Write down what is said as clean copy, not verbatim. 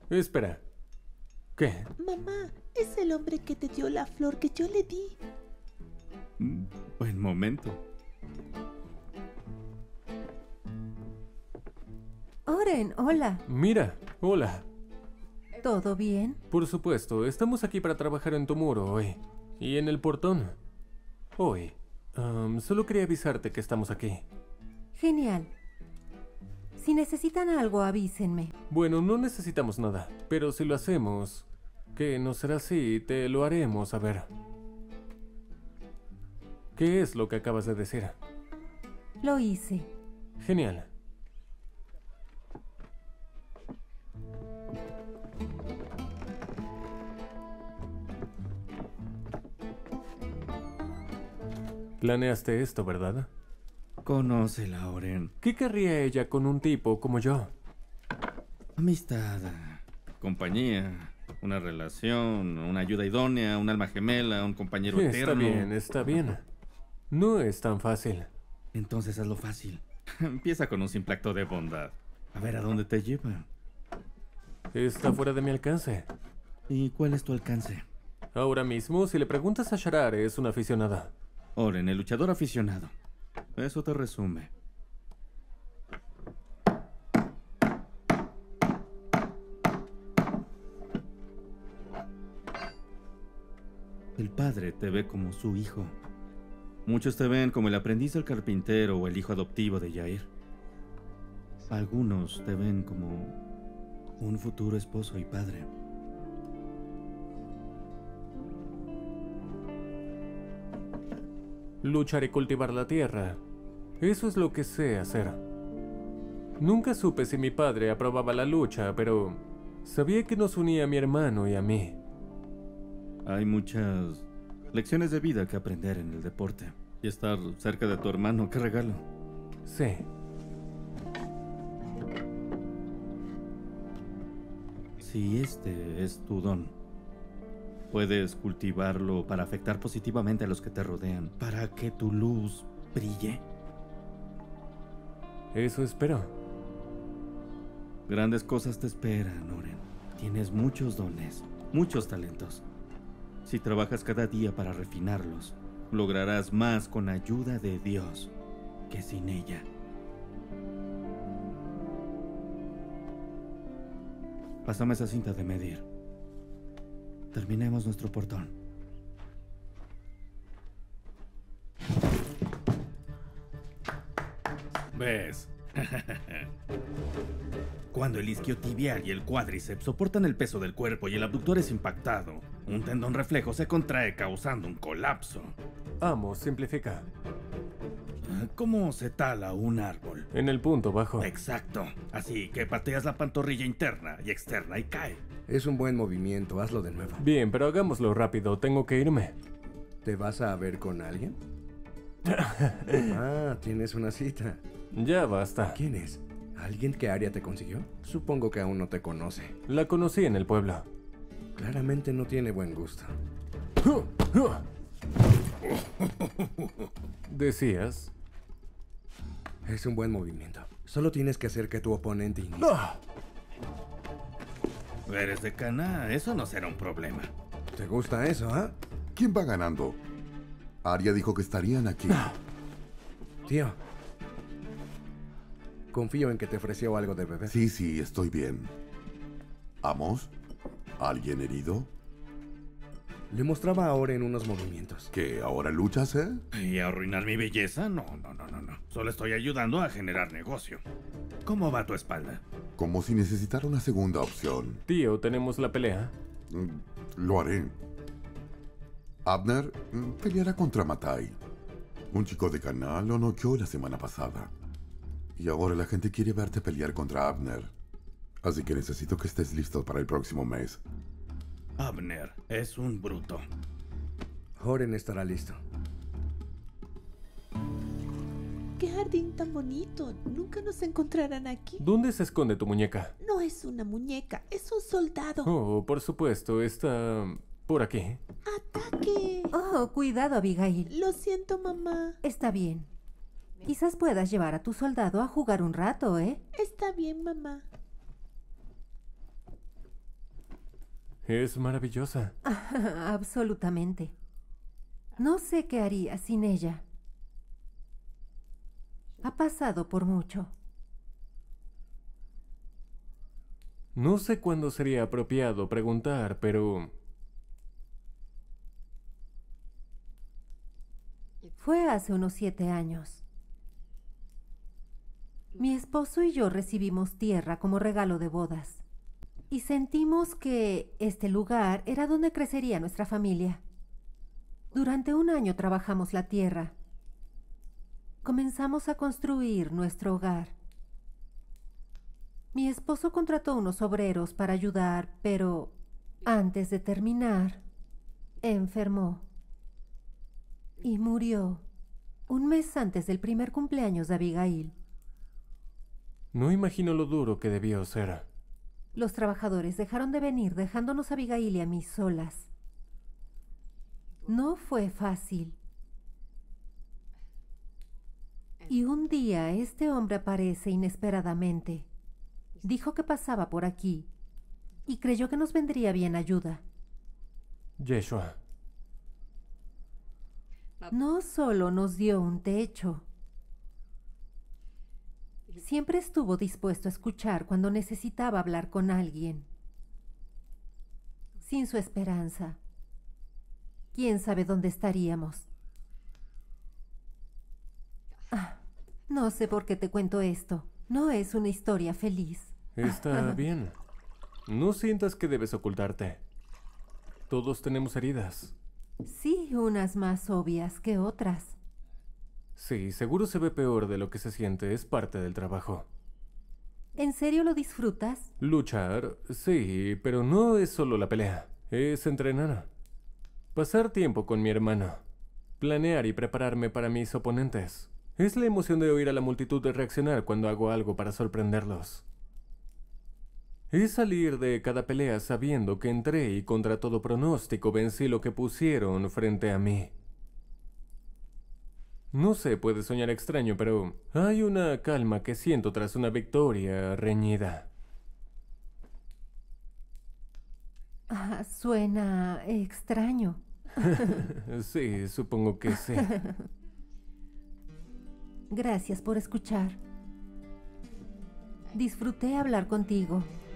Espera. ¿Qué? Mamá, es el hombre que te dio la flor que yo le di. Buen momento. Oren, hola. Mira, hola. ¿Todo bien? Por supuesto, estamos aquí para trabajar en tu muro hoy. Y en el portón. Hoy. Solo quería avisarte que estamos aquí. Genial. Si necesitan algo, avísenme. Bueno, no necesitamos nada. Pero si lo hacemos, que no será así, te lo haremos saber. ¿Qué es lo que acabas de decir? Lo hice. Genial. Planeaste esto, ¿verdad? Conócela, Oren. ¿Qué querría ella con un tipo como yo? Amistad, compañía, una relación, una ayuda idónea, un alma gemela, un compañero Está eterno. bien, está bien. No es tan fácil. Entonces hazlo fácil. Empieza con un simple acto de bondad. A ver a dónde te lleva. Está fuera de mi alcance. ¿Y cuál es tu alcance? Ahora mismo, si le preguntas a Sharar, es una aficionada. Oren, el luchador aficionado. Eso te resume. El padre te ve como su hijo. Muchos te ven como el aprendiz del carpintero o el hijo adoptivo de Yair. Algunos te ven como un futuro esposo y padre. Luchar y cultivar la tierra. Eso es lo que sé hacer. Nunca supe si mi padre aprobaba la lucha, pero sabía que nos unía a mi hermano y a mí. Hay muchas lecciones de vida que aprender en el deporte. Y estar cerca de tu hermano, qué regalo. Sí. Si este es tu don, puedes cultivarlo para afectar positivamente a los que te rodean, para que tu luz brille. Eso espero. Grandes cosas te esperan, Oren. Tienes muchos dones, muchos talentos. Si trabajas cada día para refinarlos, lograrás más con ayuda de Dios que sin ella. Pásame esa cinta de medir. Terminemos nuestro portón. ¿Ves? Cuando el isquiotibial y el cuádriceps soportan el peso del cuerpo y el abductor es impactado, un tendón reflejo se contrae causando un colapso. Amo, simplifica. ¿Cómo se tala un árbol? En el punto bajo. Exacto. Así que pateas la pantorrilla interna y externa y cae. Es un buen movimiento, hazlo de nuevo. Bien, pero hagámoslo rápido, tengo que irme. ¿Te vas a ver con alguien? Ah, tienes una cita. Ya basta. ¿Quién es? ¿Alguien que Aria te consiguió? Supongo que aún no te conoce. La conocí en el pueblo. Claramente no tiene buen gusto. ¿Decías? Es un buen movimiento. Solo tienes que hacer que tu oponente inicie. Eres de Cana, eso no será un problema. ¿Te gusta eso, ah? ¿Quién va ganando? Aria dijo que estarían aquí. Tío. Confío en que te ofreció algo de beber. Sí, estoy bien. ¿Amos? ¿Alguien herido? Le mostraba ahora en unos movimientos. ¿Qué? ¿Ahora luchas, eh? ¿Y arruinar mi belleza? No. Solo estoy ayudando a generar negocio. ¿Cómo va tu espalda? Como si necesitara una segunda opción. Tío, tenemos la pelea. Lo haré. Abner peleará contra Matai. Un chico de Cana lo noqueó la semana pasada. Y ahora la gente quiere verte pelear contra Abner. Así que necesito que estés listo para el próximo mes. Abner es un bruto. Oren estará listo. ¡Qué jardín tan bonito! Nunca nos encontrarán aquí. ¿Dónde se esconde tu muñeca? No es una muñeca, es un soldado. Oh, por supuesto, está por aquí. ¡Ataque! Oh, cuidado, Abigail. Lo siento, mamá. Está bien. Quizás puedas llevar a tu soldado a jugar un rato, ¿eh? Está bien, mamá. Es maravillosa. Absolutamente. No sé qué haría sin ella. Ha pasado por mucho. No sé cuándo sería apropiado preguntar, pero Fue hace unos 7 años. Mi esposo y yo recibimos tierra como regalo de bodas. Y sentimos que este lugar era donde crecería nuestra familia. Durante 1 año trabajamos la tierra. Comenzamos a construir nuestro hogar. Mi esposo contrató unos obreros para ayudar, pero antes de terminar, enfermó. Y murió 1 mes antes del primer cumpleaños de Abigail. no imagino lo duro que debió ser. Los trabajadores dejaron de venir, dejándonos a Abigail y a mí solas. No fue fácil. Y un día este hombre aparece inesperadamente. Dijo que pasaba por aquí y creyó que nos vendría bien ayuda. Yeshua. No solo nos dio un techo. Siempre estuvo dispuesto a escuchar cuando necesitaba hablar con alguien. Sin su esperanza, ¿quién sabe dónde estaríamos? No sé por qué te cuento esto. No es una historia feliz. Está bien. No sientas que debes ocultarte. Todos tenemos heridas. Sí, unas más obvias que otras. Sí, seguro se ve peor de lo que se siente. Es parte del trabajo. ¿En serio lo disfrutas? Luchar, sí, pero no es solo la pelea. Es entrenar. Pasar tiempo con mi hermano. Planear y prepararme para mis oponentes. Es la emoción de oír a la multitud de reaccionar cuando hago algo para sorprenderlos. Es salir de cada pelea sabiendo que entré y contra todo pronóstico vencí lo que pusieron frente a mí. No sé, puede soñar extraño, pero hay una calma que siento tras una victoria reñida. Suena extraño. Sí, supongo que sí. Gracias por escuchar. Disfruté hablar contigo.